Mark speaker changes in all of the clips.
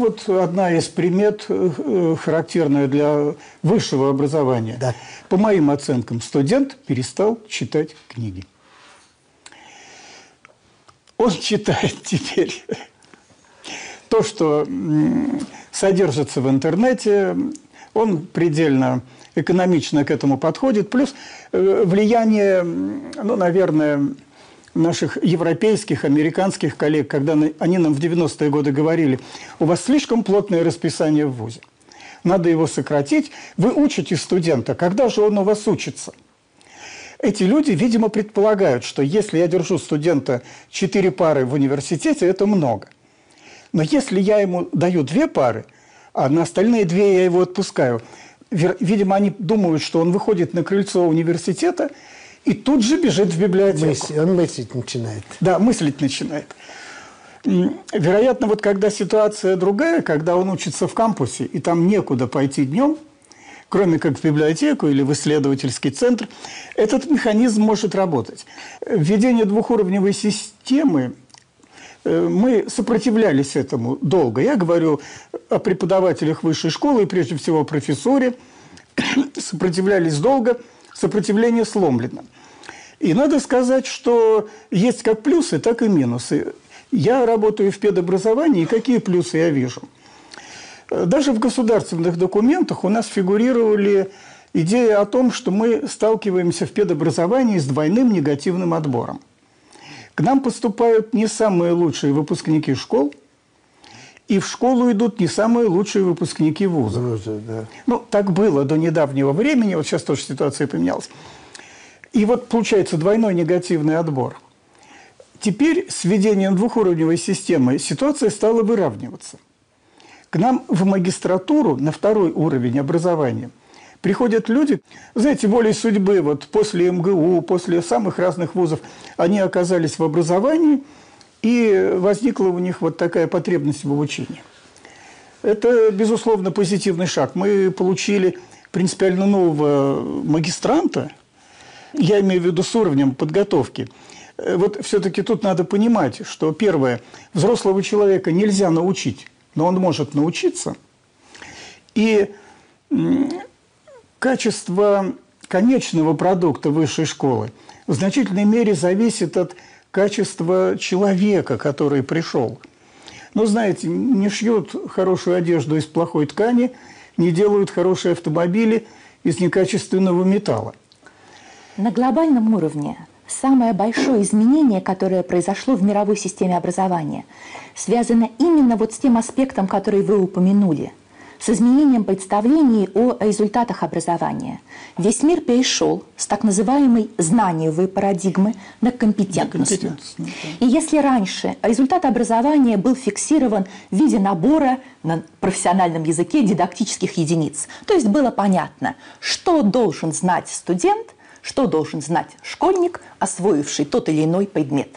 Speaker 1: Вот одна из примет, характерная для высшего образования.
Speaker 2: Да.
Speaker 1: По моим оценкам, студент перестал читать книги. Он читает теперь то, что содержится в интернете, он предельно экономично к этому подходит, плюс влияние, ну, наверное, наших европейских, американских коллег, когда они нам в 90-е годы говорили: у вас слишком плотное расписание в вузе, надо его сократить, вы учите студента, когда же он у вас учится? Эти люди, видимо, предполагают, что если я держу студента 4 пары в университете, это много. Но если я ему даю 2 пары, а на остальные 2 я его отпускаю, видимо, они думают, что он выходит на крыльцо университета и тут же бежит в библиотеку.
Speaker 2: Он мыслить начинает.
Speaker 1: Да, мыслить начинает. Вероятно, вот когда ситуация другая, когда он учится в кампусе, и там некуда пойти днем, кроме как в библиотеку или в исследовательский центр, этот механизм может работать. Введение двухуровневой системы, мы сопротивлялись этому долго. Я говорю о преподавателях высшей школы, и прежде всего о профессоре. Сопротивлялись долго, сопротивление сломлено. И надо сказать, что есть как плюсы, так и минусы. Я работаю в педобразовании, и какие плюсы я вижу? Даже в государственных документах у нас фигурировали идеи о том, что мы сталкиваемся в педобразовании с двойным негативным отбором. К нам поступают не самые лучшие выпускники школ, и в школу идут не самые лучшие выпускники вузов.
Speaker 2: Да.
Speaker 1: Ну, так было до недавнего времени, вот сейчас тоже ситуация поменялась. И вот получается двойной негативный отбор. Теперь с введением двухуровневой системы ситуация стала выравниваться. К нам в магистратуру на 2-й уровень образования приходят люди, знаете, волей судьбы, вот после МГУ, после самых разных вузов, они оказались в образовании, и возникла у них вот такая потребность в обучении. Это, безусловно, позитивный шаг. Мы получили принципиально нового магистранта, я имею в виду с уровнем подготовки. Вот все-таки тут надо понимать, что, первое, взрослого человека нельзя научить, но он может научиться. И качество конечного продукта высшей школы в значительной мере зависит от качества человека, который пришел. Ну, знаете, не шьют хорошую одежду из плохой ткани, не делают хорошие автомобили из некачественного металла.
Speaker 3: На глобальном уровне самое большое изменение, которое произошло в мировой системе образования, связано именно вот с тем аспектом, который вы упомянули, с изменением представлений о результатах образования. Весь мир перешел с так называемой знаниевой парадигмы на компетентностную. И если раньше результат образования был фиксирован в виде набора на профессиональном языке дидактических единиц, то есть было понятно, что должен знать студент, что должен знать школьник, освоивший тот или иной предмет.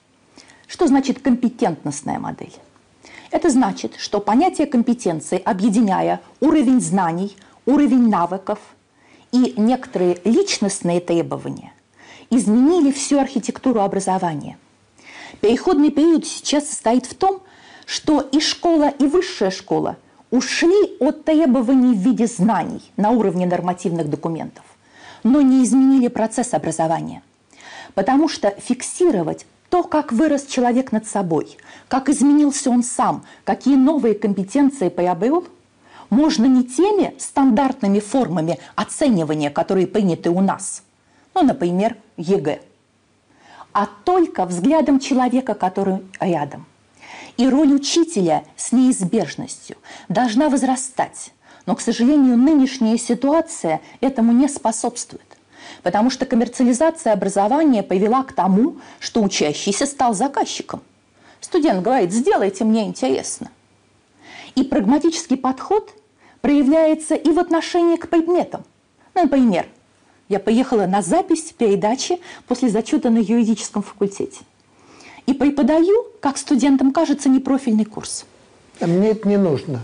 Speaker 3: Что значит компетентностная модель? Это значит, что понятие компетенции, объединяя уровень знаний, уровень навыков и некоторые личностные требования, изменили всю архитектуру образования. Переходный период сейчас состоит в том, что и школа, и высшая школа ушли от требований в виде знаний на уровне нормативных документов, но не изменили процесс образования. Потому что фиксировать то, как вырос человек над собой, как изменился он сам, какие новые компетенции приобрел, можно не теми стандартными формами оценивания, которые приняты у нас, ну, например, ЕГЭ, а только взглядом человека, который рядом. И роль учителя с неизбежностью должна возрастать. Но, к сожалению, нынешняя ситуация этому не способствует. Потому что коммерциализация образования привела к тому, что учащийся стал заказчиком. Студент говорит: сделайте, мне интересно. И прагматический подход проявляется и в отношении к предметам. Например, я поехала на запись передачи после зачета на юридическом факультете. И преподаю, как студентам кажется, непрофильный курс.
Speaker 2: А мне это не нужно.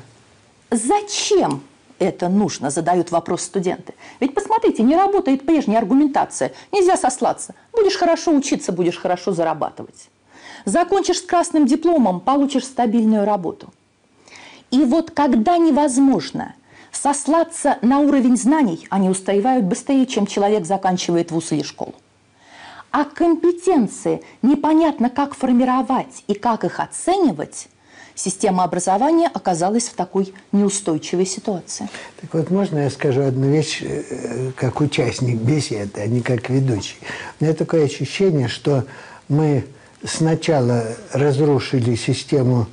Speaker 3: Зачем это нужно, задают вопрос студенты. Ведь посмотрите, не работает прежняя аргументация. Нельзя сослаться. Будешь хорошо учиться, будешь хорошо зарабатывать. Закончишь с красным дипломом, получишь стабильную работу. И вот когда невозможно сослаться на уровень знаний, они устаивают быстрее, чем человек заканчивает вуз или школу. А компетенции непонятно, как формировать и как их оценивать, система образования оказалась в такой неустойчивой ситуации.
Speaker 2: Так вот, можно я скажу одну вещь, как участник беседы, а не как ведущий? У меня такое ощущение, что мы сначала разрушили систему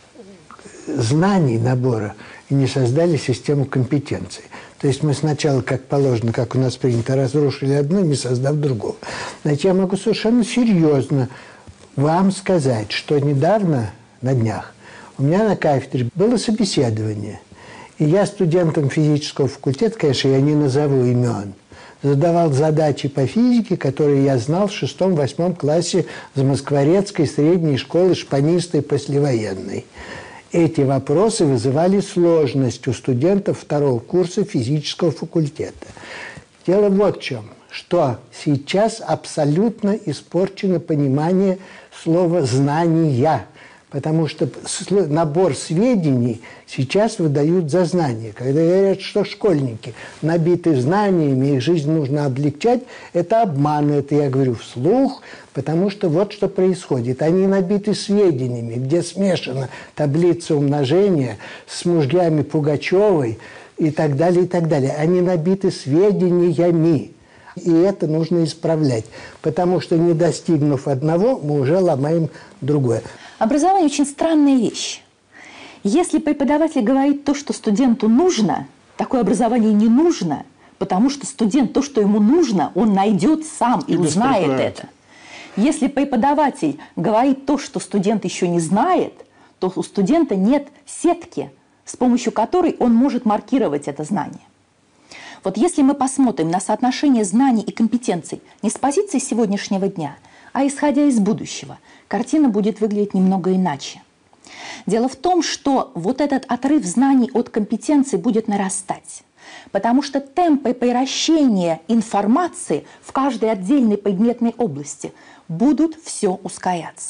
Speaker 2: знаний набора и не создали систему компетенций. То есть мы сначала, как положено, как у нас принято, разрушили одно, не создав другого. Значит, я могу совершенно серьезно вам сказать, что недавно, на днях, у меня на кафедре было собеседование. И я студентам физического факультета, конечно, я не назову имен, задавал задачи по физике, которые я знал в 6-8 классе Замоскворецкой средней школы шпанистой послевоенной. Эти вопросы вызывали сложность у студентов второго курса физического факультета. Дело вот в чем, что сейчас абсолютно испорчено понимание слова «знания». Потому что набор сведений сейчас выдают за знания. Когда говорят, что школьники набиты знаниями, их жизнь нужно облегчать, это обман, это я говорю вслух, потому что вот что происходит. Они набиты сведениями, где смешана таблица умножения с мужьями Пугачевой и так далее, и так далее. Они набиты сведениями. И это нужно исправлять, потому что, не достигнув одного, мы уже ломаем другое.
Speaker 3: Образование очень странная вещь. Если преподаватель говорит то, что студенту нужно, такое образование не нужно, потому что студент то, что ему нужно, он найдет сам и узнает это. Если преподаватель говорит то, что студент еще не знает, то у студента нет сетки, с помощью которой он может маркировать это знание. Вот если мы посмотрим на соотношение знаний и компетенций не с позиции сегодняшнего дня, а исходя из будущего, картина будет выглядеть немного иначе. Дело в том, что вот этот отрыв знаний от компетенций будет нарастать, потому что темпы приращения информации в каждой отдельной предметной области будут все ускоряться.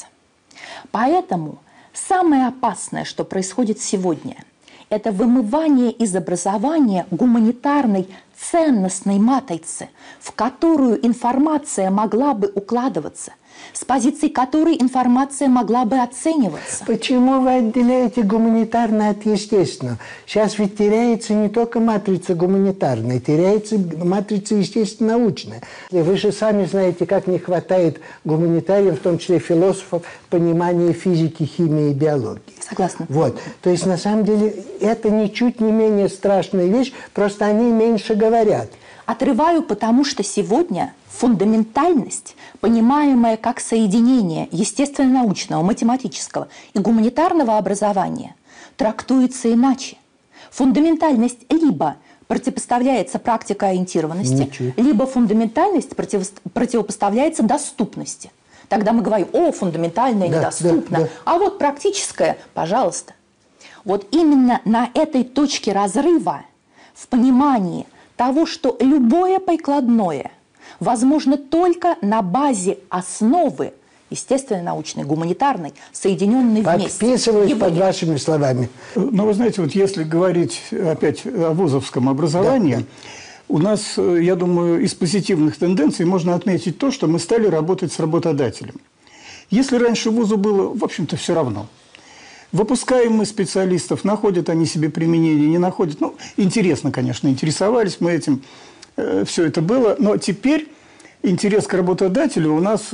Speaker 3: Поэтому самое опасное, что происходит сегодня, это вымывание из образования гуманитарной ценностной матрицы, в которую информация могла бы укладываться, с позиции которой информация могла бы оцениваться.
Speaker 2: Почему вы отделяете гуманитарное от естественного? Сейчас ведь теряется не только матрица гуманитарная, теряется матрица естественно-научная. Вы же сами знаете, как не хватает гуманитариев, в том числе философов, понимания физики, химии и биологии.
Speaker 3: Согласна.
Speaker 2: Вот. То есть, на самом деле, это ничуть не менее страшная вещь, просто они меньше говорят.
Speaker 3: Отрываю, потому что сегодня фундаментальность, понимаемая как соединение естественно-научного, математического и гуманитарного образования, трактуется иначе. Фундаментальность либо противопоставляется практикоориентированности, либо фундаментальность противопоставляется доступности. Тогда мы говорим: о, фундаментальное недоступно, да. А вот практическое, пожалуйста. Вот именно на этой точке разрыва в понимании того, что любое прикладное возможно только на базе основы естественно-научной, гуманитарной, соединенной вместе.
Speaker 2: Подписываюсь под вашими словами.
Speaker 1: Но вы знаете, вот если говорить опять о вузовском образовании, у нас, я думаю, из позитивных тенденций можно отметить то, что мы стали работать с работодателем. Если раньше вузу было, в общем-то, все равно. Выпускаем мы специалистов, находят они себе применение, не находят. Ну, интересно, конечно, интересовались мы этим, все это было. Но теперь интерес к работодателю у нас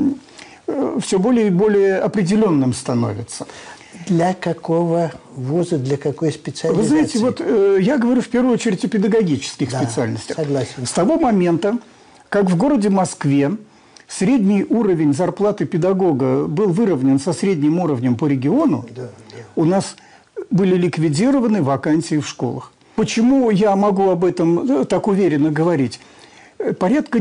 Speaker 1: все более и более определенным становится.
Speaker 2: Для какого вуза, для какой специализации?
Speaker 1: Вы знаете, вот я говорю в первую очередь о педагогических специальностях.
Speaker 2: Согласен.
Speaker 1: С того момента, как в городе Москве средний уровень зарплаты педагога был выровнен со средним уровнем по региону, у нас были ликвидированы вакансии в школах. Почему я могу об этом так уверенно говорить? Порядка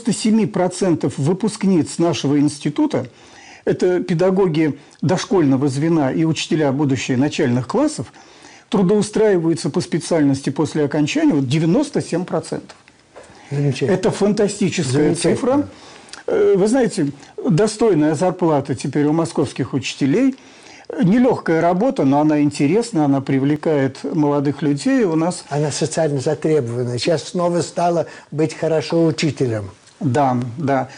Speaker 1: 97% выпускниц нашего института – это педагоги дошкольного звена и учителя будущих начальных классов, трудоустраиваются по специальности после окончания 97%.
Speaker 2: Замечательно.
Speaker 1: Это фантастическая цифра. Вы знаете, достойная зарплата теперь у московских учителей. Нелегкая работа, но она интересна, она привлекает молодых людей. У нас
Speaker 2: Она социально затребована. Сейчас снова стала быть хорошо учителем.
Speaker 1: да, да.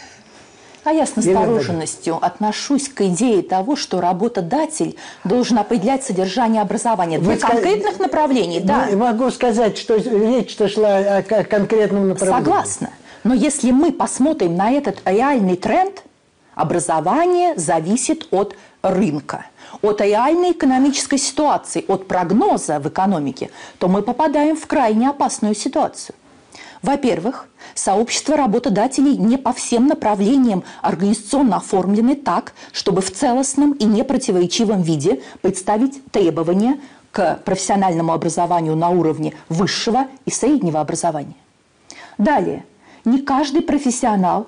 Speaker 3: А я с настороженностью отношусь к идее того, что работодатель должен определять содержание образования для конкретных направлений. Да.
Speaker 2: Могу сказать, что речь-то шла о конкретном направлении.
Speaker 3: Согласна. Но если мы посмотрим на этот реальный тренд, образование зависит от рынка, от реальной экономической ситуации, от прогноза в экономике, то мы попадаем в крайне опасную ситуацию. Во-первых, сообщества работодателей не по всем направлениям организационно оформлены так, чтобы в целостном и непротиворечивом виде представить требования к профессиональному образованию на уровне высшего и среднего образования. Далее, не каждый профессионал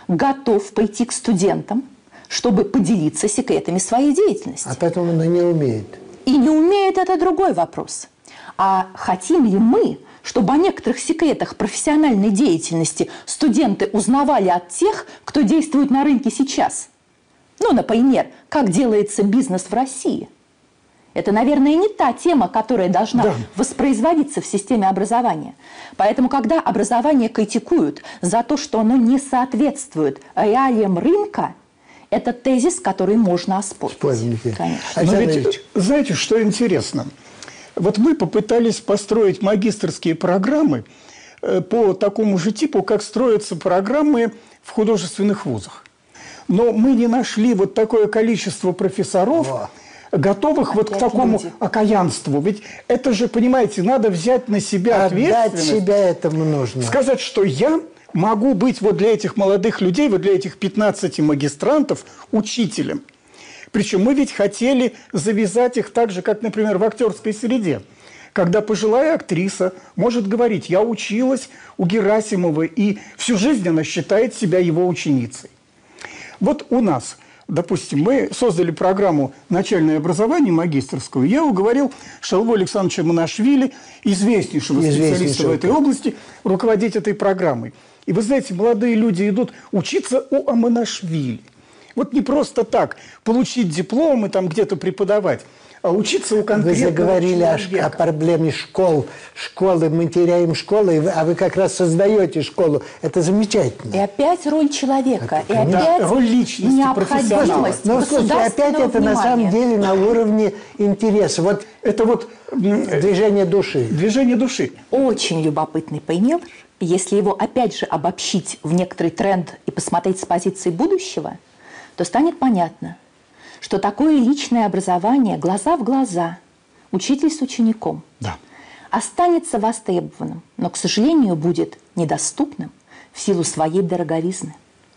Speaker 3: готов пойти к студентам, чтобы поделиться секретами своей деятельности.
Speaker 2: А потом она не умеет.
Speaker 3: И не умеет – это другой вопрос. А хотим ли мы, чтобы о некоторых секретах профессиональной деятельности студенты узнавали от тех, кто действует на рынке сейчас? Ну, например, как делается бизнес в России. Это, наверное, не та тема, которая должна воспроизводиться в системе образования. Поэтому, когда образование критикуют за то, что оно не соответствует реалиям рынка, это тезис, который можно оспорить. Конечно.
Speaker 1: Но ведь, знаете, что интересно? Вот мы попытались построить магистерские программы по такому же типу, как строятся программы в художественных вузах. Но мы не нашли вот такое количество профессоров, готовых вот к такому окаянству. Ведь это же, понимаете, надо взять на себя ответственность.
Speaker 2: Отдать себя этому нужно.
Speaker 1: Сказать, что я могу быть вот для этих молодых людей, вот для этих 15 магистрантов учителем. Причем мы ведь хотели завязать их так же, как, например, в актерской среде. Когда пожилая актриса может говорить: я училась у Герасимова, и всю жизнь она считает себя его ученицей. Вот у нас, допустим, мы создали программу «Начальное образование» магистерскую. Я уговорил Шалву Александровича Манашвили, известнейшего специалиста в этой области, руководить этой программой. И вы знаете, молодые люди идут учиться у Аманашвили. Вот не просто так получить диплом и там где-то преподавать, а учиться у конкретного
Speaker 2: Вы заговорили о проблеме школ. Школы, мы теряем школы, а вы как раз создаете школу. Это замечательно.
Speaker 3: И опять роль человека, и
Speaker 1: да,
Speaker 3: опять
Speaker 1: роль личности,
Speaker 3: необходимость
Speaker 2: Но слушайте, опять это на самом деле на уровне интереса. Вот
Speaker 1: это вот
Speaker 2: движение души.
Speaker 1: Движение души.
Speaker 3: Очень любопытный пример. Если его опять же обобщить в некоторый тренд и посмотреть с позиции будущего, то станет понятно, что такое личное образование глаза в глаза, учитель с учеником, останется востребованным, но, к сожалению, будет недоступным в силу своей дороговизны.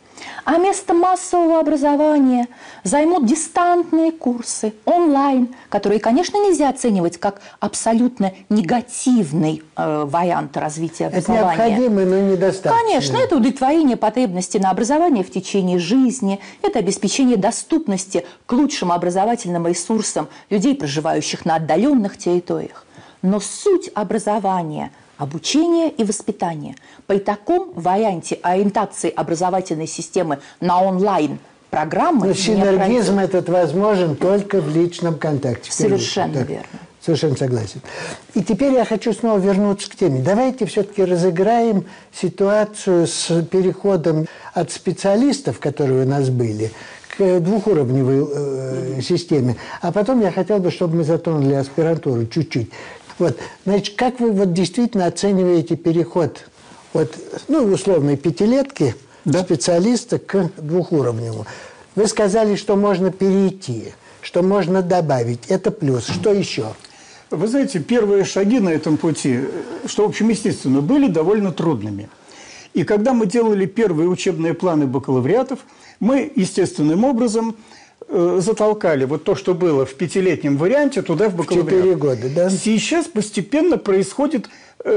Speaker 3: А место массового образования займут дистантные курсы, онлайн, которые, конечно, нельзя оценивать как абсолютно негативный вариант развития образования.
Speaker 2: Это необходимо, но недостаточно.
Speaker 3: Конечно, это удовлетворение потребностей на образование в течение жизни, это обеспечение доступности к лучшим образовательным ресурсам людей, проживающих на отдаленных территориях. Но суть образования – обучение и воспитание. При таком варианте ориентации образовательной системы на онлайн-программы...
Speaker 2: Но синергизм этот возможен только в личном контакте.
Speaker 3: Совершенно верно.
Speaker 2: Совершенно согласен. И теперь я хочу снова вернуться к теме. Давайте все-таки разыграем ситуацию с переходом от специалистов, которые у нас были, к двухуровневой системе. А потом я хотел бы, чтобы мы затронули аспирантуру чуть-чуть. Вот, значит, как вы вот действительно оцениваете переход от, условной пятилетки специалиста к двухуровневому? Вы сказали, что можно перейти, что можно добавить. Это плюс. Что еще?
Speaker 1: Вы знаете, первые шаги на этом пути, что, в общем, естественно, были довольно трудными. И когда мы делали первые учебные планы бакалавриатов, мы естественным образом затолкали вот то, что было в пятилетнем варианте, туда, в бакалавриат.
Speaker 2: 4 года, да?
Speaker 1: Сейчас постепенно происходит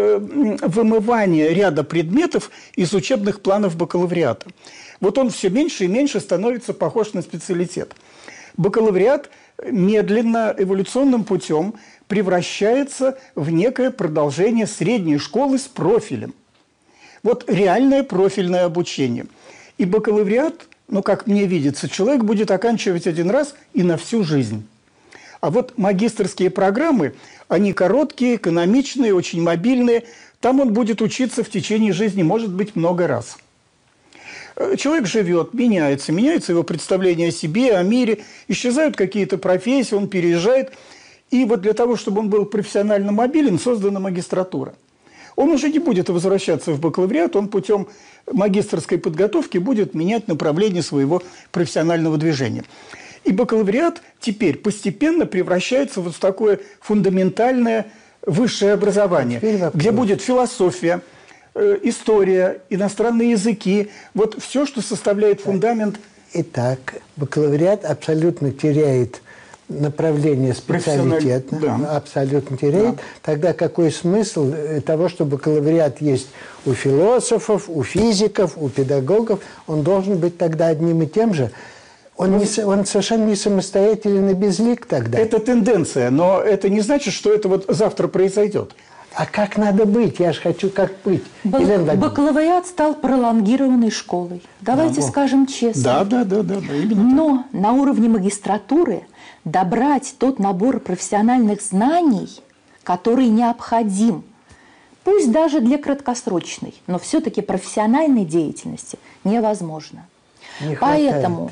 Speaker 1: вымывание ряда предметов из учебных планов бакалавриата. Вот он все меньше и меньше становится похож на специалитет. Бакалавриат медленно, эволюционным путем превращается в некое продолжение средней школы с профилем. Вот реальное профильное обучение. И бакалавриат, как мне видится, человек будет оканчивать один раз и на всю жизнь. А вот магистерские программы, они короткие, экономичные, очень мобильные. Там он будет учиться в течение жизни, может быть, много раз. Человек живет, меняется его представление о себе, о мире, исчезают какие-то профессии, он переезжает. И вот для того, чтобы он был профессионально мобилен, создана магистратура. Он уже не будет возвращаться в бакалавриат, он путем магистерской подготовки будет менять направление своего профессионального движения. И бакалавриат теперь постепенно превращается вот в такое фундаментальное высшее образование, где будет философия, история, иностранные языки, вот все, что составляет фундамент.
Speaker 2: Итак, бакалавриат абсолютно теряет направление специалитета,
Speaker 1: да.
Speaker 2: абсолютно теряет. Да. Тогда какой смысл того, что бакалавриат есть у философов, у физиков, у педагогов? Он должен быть тогда одним и тем же. Он совершенно не самостоятельный безлик тогда.
Speaker 1: Это тенденция, но это не значит, что это вот завтра произойдет.
Speaker 2: А как надо быть? Я же хочу как быть.
Speaker 3: Бакалавриат стал пролонгированной школой. Давайте скажем честно.
Speaker 1: Да, именно
Speaker 3: Но на уровне магистратуры добрать тот набор профессиональных знаний, который необходим, пусть даже для краткосрочной, но все-таки профессиональной деятельности, невозможно. Поэтому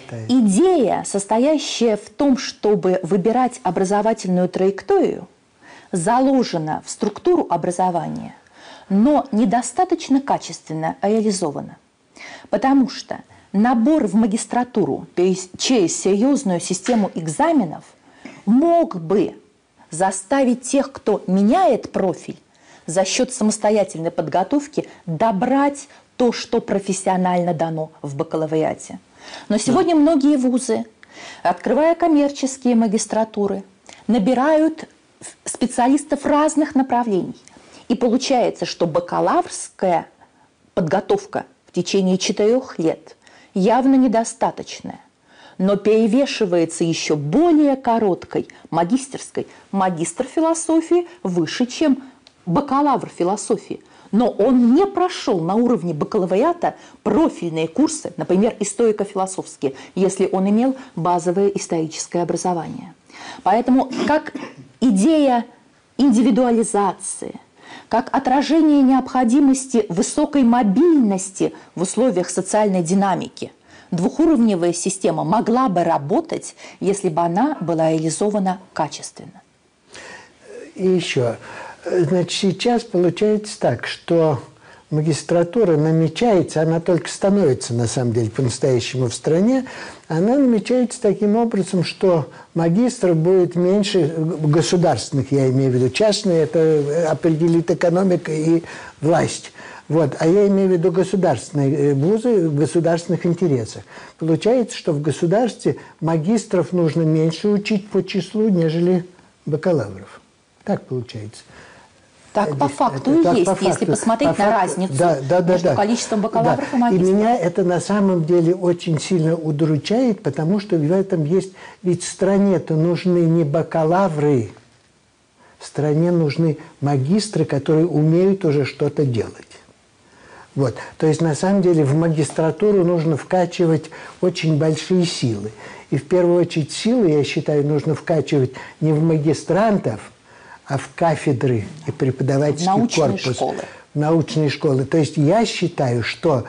Speaker 3: идея, состоящая в том, чтобы выбирать образовательную траекторию, заложена в структуру образования, но недостаточно качественно реализована. Потому что набор в магистратуру через серьезную систему экзаменов мог бы заставить тех, кто меняет профиль, за счет самостоятельной подготовки добрать то, что профессионально дано в бакалавриате. Но сегодня многие вузы, открывая коммерческие магистратуры, набирают специалистов разных направлений. И получается, что бакалаврская подготовка в течение 4 лет явно недостаточная, но перевешивается еще более короткой магистерской. Магистр философии выше, чем бакалавр философии. Но он не прошел на уровне бакалавриата профильные курсы, например, историко-философские, если он имел базовое историческое образование. Поэтому как идея индивидуализации, как отражение необходимости высокой мобильности в условиях социальной динамики, двухуровневая система могла бы работать, если бы она была реализована качественно.
Speaker 2: И еще, значит, сейчас получается так, что магистратура намечается, она только становится, на самом деле, по-настоящему в стране, она намечается таким образом, что магистров будет меньше, государственных, я имею в виду, частные, это определит экономика и власть. Вот. А я имею в виду государственные вузы в государственных интересах. Получается, что в государстве магистров нужно меньше учить по числу, нежели бакалавров. Так получается.
Speaker 3: Так по факту и есть, если посмотреть на разницу между количеством бакалавров и магистров.
Speaker 2: И меня это на самом деле очень сильно удручает, потому что в этом есть... Ведь в стране-то нужны не бакалавры, в стране нужны магистры, которые умеют уже что-то делать. Вот. То есть, на самом деле, в магистратуру нужно вкачивать очень большие силы. И в первую очередь силы, я считаю, нужно вкачивать не в магистрантов, а в кафедры и преподавательский корпус. В научные школы. То есть я считаю, что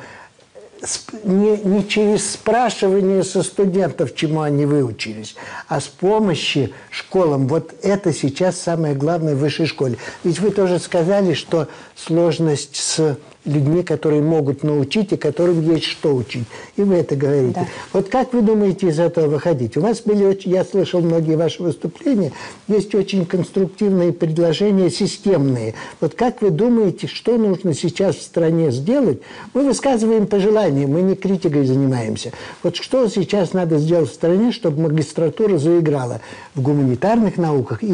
Speaker 2: не через спрашивание со студентов, чему они выучились, а с помощью школам. Вот это сейчас самое главное в высшей школе. Ведь вы тоже сказали, что сложность с людьми, которые могут научить и которым есть что учить. И вы это говорите. Да. Вот как вы думаете из этого выходить? У вас были, я слышал многие ваши выступления, есть очень конструктивные предложения, системные. Вот как вы думаете, что нужно сейчас в стране сделать? Мы высказываем пожелания, мы не критикой занимаемся. Вот что сейчас надо сделать в стране, чтобы магистратура заиграла в гуманитарных науках